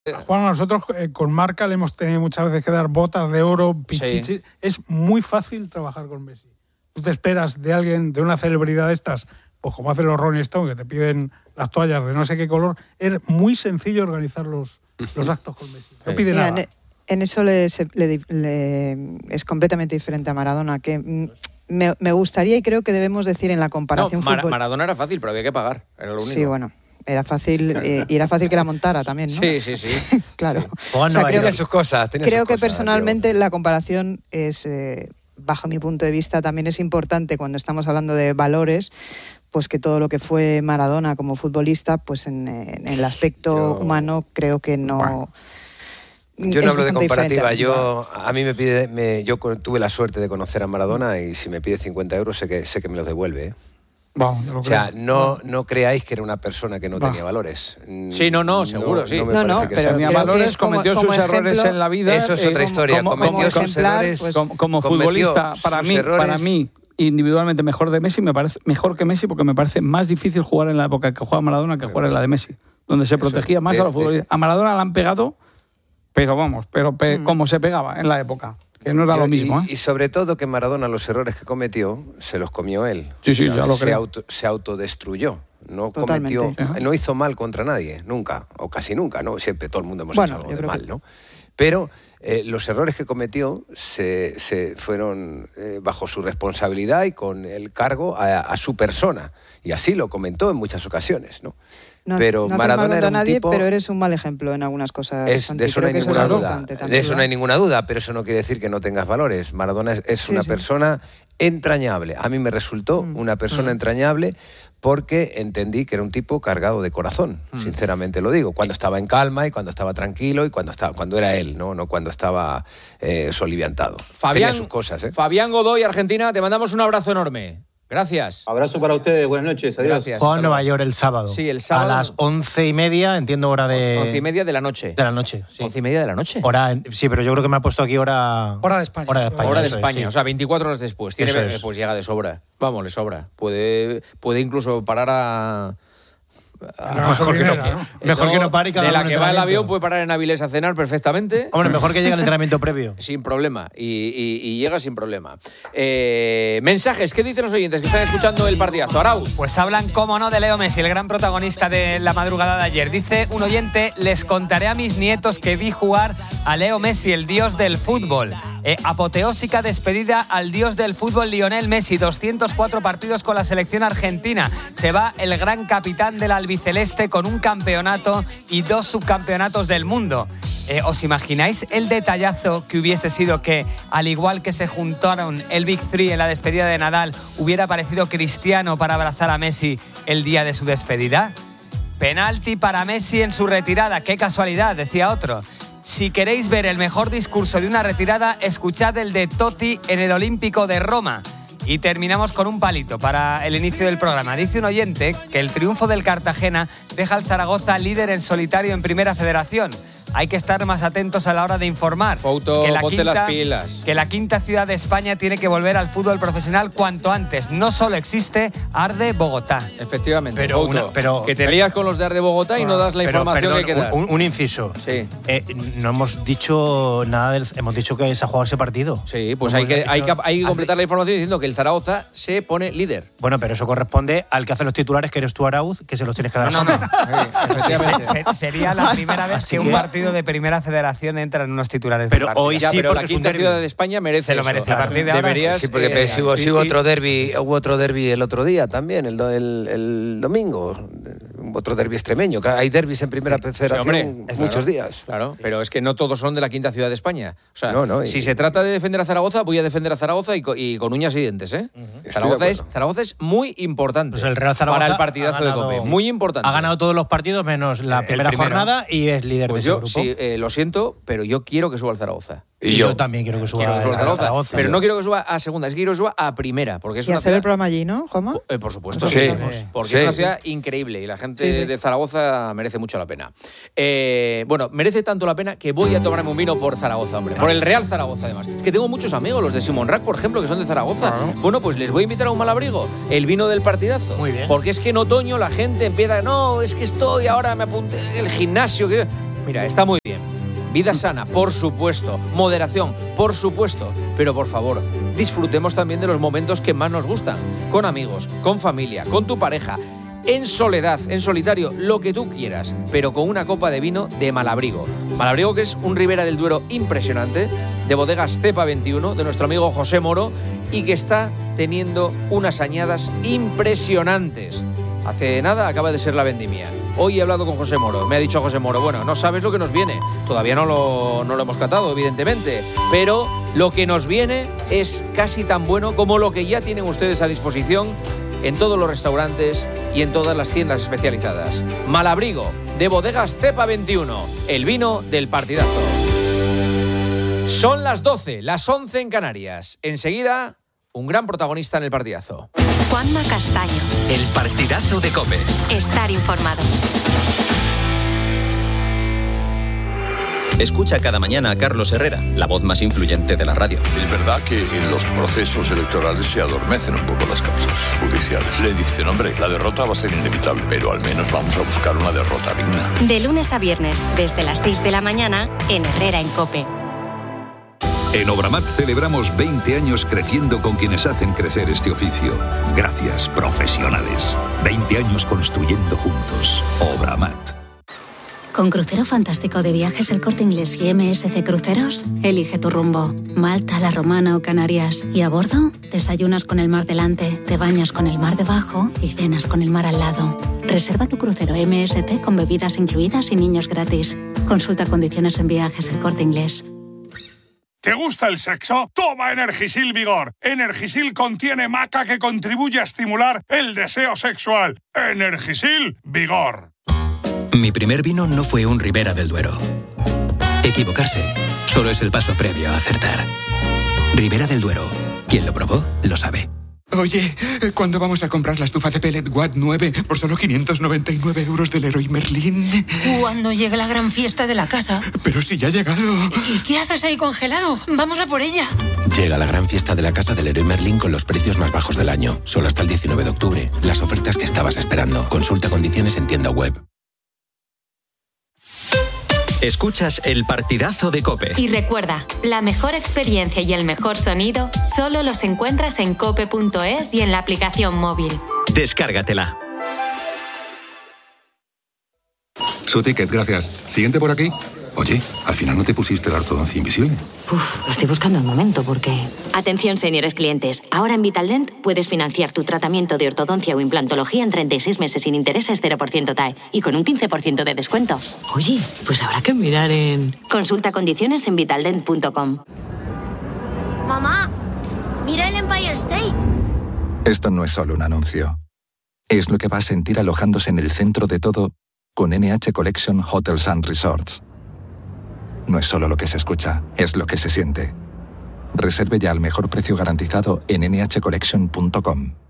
Juan, nosotros con Marca le hemos tenido muchas veces que dar botas de oro, pichichi. Sí. Es muy fácil trabajar con Messi. Tú te esperas de alguien, de una celebridad de estas, pues como hacen los Rolling Stones, que te piden las toallas de no sé qué color. Es muy sencillo organizar los actos con Messi. No pide nada. En eso es completamente diferente a Maradona, que me gustaría y creo que debemos decir en la comparación Maradona era fácil, pero había que pagar. Era lo único. Sí, bueno. Era fácil y era fácil que la montara también, ¿no? Sí. Claro. Sí. O sea, tiene sus cosas. Creo que personalmente la comparación es, bajo mi punto de vista, también es importante cuando estamos hablando de valores, pues que todo lo que fue Maradona como futbolista, pues en el aspecto humano creo que no... Bueno. Yo no hablo de comparativa, yo tuve la suerte de conocer a Maradona y si me pide 50 euros sé que me los devuelve, ¿eh? Bueno, o sea, no creáis que era una persona que no tenía valores. Sí, seguro, sí. No, pero tenía valores, cometió sus errores en la vida. Eso es otra historia. Cometió sus errores. Pues, como futbolista, para mí, individualmente mejor que Messi, porque me parece más difícil jugar en la época que juega Maradona que jugar en la de Messi, donde se protegía más a los futbolistas. A Maradona le han pegado, pero como se pegaba en la época. Que no era lo mismo, ¿eh? Y sobre todo que Maradona los errores que cometió se los comió él. Sí, ya lo creo. Se autodestruyó. No hizo mal contra nadie, nunca, o casi nunca, ¿no? Siempre todo el mundo hemos hecho algo de mal, ¿no? Pero los errores que cometió se fueron bajo su responsabilidad y con el cargo a su persona. Y así lo comentó en muchas ocasiones, ¿no? Pero Maradona era un tipo... Pero eres un mal ejemplo en algunas cosas. De eso no hay ninguna duda. De eso no hay ninguna duda, pero eso no quiere decir que no tengas valores. Maradona es una persona entrañable. A mí me resultó una persona entrañable porque entendí que era un tipo cargado de corazón, sinceramente lo digo. Cuando estaba en calma y cuando estaba tranquilo y cuando era él, no cuando estaba soliviantado. Tenía sus cosas, ¿eh? Fabián Godoy, Argentina, te mandamos un abrazo enorme. Gracias. Abrazo para ustedes, buenas noches, adiós. Gracias. Juega en Nueva York el sábado. Sí, el sábado. A las 11:30, entiendo, hora de... 11:30 de la noche. De la noche, sí. 11:30 de la noche. Sí, pero yo creo que me ha puesto aquí hora... Hora de España. Hora de España, o sea, 24 horas después. Pues llega de sobra. Vamos, le sobra. Puede incluso parar a... Mejor que no pare y que de la que va el avión puede parar en Avilés a cenar perfectamente. Hombre, mejor que llegue al entrenamiento previo. Sin problema. Y llega sin problema. Mensajes, ¿qué dicen los oyentes que están escuchando el partidazo? Arauz. Pues hablan, cómo no, de Leo Messi, el gran protagonista de la madrugada de ayer. Dice un oyente: les contaré a mis nietos que vi jugar a Leo Messi, el dios del fútbol. Apoteósica despedida al dios del fútbol Lionel Messi. 204 partidos con la selección argentina. Se va el gran capitán del albiceleste con un campeonato y 2 subcampeonatos del mundo. ¿Os imagináis el detallazo que hubiese sido que, al igual que se juntaron el Big Three en la despedida de Nadal, hubiera aparecido Cristiano para abrazar a Messi el día de su despedida? Penalti para Messi en su retirada. ¡Qué casualidad!, decía otro. Si queréis ver el mejor discurso de una retirada, escuchad el de Totti en el Olímpico de Roma. Y terminamos con un palito para el inicio del programa. Dice un oyente que el triunfo del Cartagena deja al Zaragoza líder en solitario en Primera Federación. Hay que estar más atentos a la hora de informar. Ponte las pilas. Que la quinta ciudad de España tiene que volver al fútbol profesional cuanto antes. No solo existe Arde Bogotá. Efectivamente. Pero que te lías con los de Arde Bogotá y no das la información que hay que dar. Un inciso. Sí. No hemos dicho nada hemos dicho que se ha jugado ese partido. Sí, pues hay que completar la información diciendo que el Zaragoza se pone líder. Bueno, pero eso corresponde al que hace los titulares, que eres tú, Arauz, que se los tienes que dar. No. Sería la primera vez que un partido de Primera Federación entra en unos titulares. Pero hoy sí, pero la quinta ciudad de España merece. Se lo merece. Claro. A partir de ahora deberías. Sí, porque hubo otro derbi el otro día también, el domingo. Otro derbi extremeño. Hay derbis en Primera Federación muchos días. Claro, pero es que no todos son de la quinta ciudad de España. O sea, si se trata de defender a Zaragoza, voy a defender a Zaragoza y con uñas y dientes, ¿eh? Zaragoza es muy importante. Pues el Real Zaragoza para el partidazo de COPE. Muy importante. Ha ganado todos los partidos menos la primera jornada y es líder de ese grupo. Sí, lo siento, pero yo quiero que suba al Zaragoza. Y yo también quiero que suba al Zaragoza. Pero no quiero que suba a segunda, es que quiero que suba a primera. Porque es y hacer el programa allí, ¿no, Joma? Por supuesto, sí. Porque es una ciudad increíble y la gente de Zaragoza merece mucho la pena. Bueno, merece tanto la pena que voy a tomarme un vino por Zaragoza, hombre. Por el Real Zaragoza, además. Es que tengo muchos amigos, los de Simon Rack, por ejemplo, que son de Zaragoza. Bueno, pues les voy a invitar a un malabrigo, el vino del partidazo. Muy bien. Porque es que en otoño la gente empieza, no, es que ahora me apunté en el gimnasio. mira, está muy bien. Vida sana, por supuesto. Moderación, por supuesto. Pero por favor, disfrutemos también de los momentos que más nos gustan. Con amigos, con familia, con tu pareja. En soledad, en solitario, lo que tú quieras. Pero con una copa de vino de Malabrigo. Malabrigo, que es un Ribera del Duero impresionante, de bodegas Cepa 21, de nuestro amigo José Moro, y que está teniendo unas añadas impresionantes. Hace nada acaba de ser la vendimia. Hoy he hablado con José Moro. Me ha dicho José Moro, bueno, no sabes lo que nos viene. Todavía no lo hemos catado, evidentemente. Pero lo que nos viene es casi tan bueno como lo que ya tienen ustedes a disposición en todos los restaurantes y en todas las tiendas especializadas. Malabrigo, de bodegas Cepa 21, el vino del partidazo. Son las 12, las 11 en Canarias. Enseguida, un gran protagonista en el partidazo. Juanma Castaño. El partidazo de COPE. Estar informado. Escucha cada mañana a Carlos Herrera, la voz más influyente de la radio. Es verdad que en los procesos electorales se adormecen un poco las causas judiciales. Le dicen, hombre, la derrota va a ser inevitable, pero al menos vamos a buscar una derrota digna. De lunes a viernes, desde las 6 de la mañana, en Herrera en COPE. En Obramat celebramos 20 años creciendo con quienes hacen crecer este oficio. Gracias, profesionales. 20 años construyendo juntos. Obramat. Con Crucero Fantástico de Viajes El Corte Inglés y MSC Cruceros, elige tu rumbo. Malta, La Romana o Canarias. Y a bordo, desayunas con el mar delante, te bañas con el mar debajo y cenas con el mar al lado. Reserva tu crucero MSC con bebidas incluidas y niños gratis. Consulta condiciones en Viajes El Corte Inglés. ¿Te gusta el sexo? Toma Energisil Vigor. Energisil contiene maca que contribuye a estimular el deseo sexual. Energisil Vigor. Mi primer vino no fue un Ribera del Duero. Equivocarse solo es el paso previo a acertar. Ribera del Duero. Quien lo probó, lo sabe. Oye, ¿cuándo vamos a comprar la estufa de pellet Watt 9 por solo 599 euros del Leroy Merlin? Cuando llegue la gran fiesta de la casa. Pero si ya ha llegado. ¿Y qué haces ahí congelado? Vamos a por ella. Llega la gran fiesta de la casa del Leroy Merlin con los precios más bajos del año. Solo hasta el 19 de octubre. Las ofertas que estabas esperando. Consulta condiciones en tienda web. Escuchas el partidazo de COPE. Y recuerda, la mejor experiencia y el mejor sonido solo los encuentras en cope.es y en la aplicación móvil. Descárgatela. Su ticket, gracias. Siguiente por aquí. Oye, al final no te pusiste la ortodoncia invisible. Estoy buscando el momento porque... Atención, señores clientes. Ahora en Vitaldent puedes financiar tu tratamiento de ortodoncia o implantología en 36 meses sin intereses 0% TAE y con un 15% de descuento. Oye, pues habrá que mirar en... Consulta condiciones en vitaldent.com. Mamá, mira el Empire State. Esto no es solo un anuncio. Es lo que va a sentir alojándose en el centro de todo con NH Collection Hotels and Resorts. No es solo lo que se escucha, es lo que se siente. Reserve ya al mejor precio garantizado en nhcollection.com.